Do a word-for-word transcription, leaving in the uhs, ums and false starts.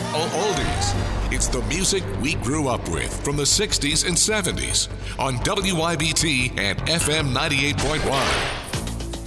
O- oldies. It's the music we grew up with from the sixties and seventies on W I B T and F M ninety-eight point one.